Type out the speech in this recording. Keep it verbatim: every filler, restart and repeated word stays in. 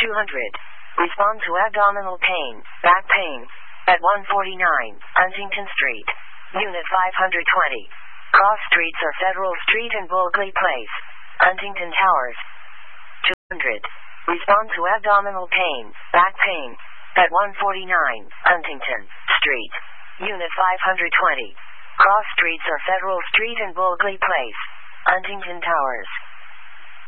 two hundred. Respond to abdominal pain, back pain, at one forty-nine, Huntington Street. Unit five hundred twenty. Cross streets are Federal Street and Bulkley Place. Huntington Towers. two hundred. Respond to abdominal pain, back pain, at one forty-nine, Huntington Street. Unit five hundred twenty. Cross streets are Federal Street and Bulkley Place. Huntington Towers.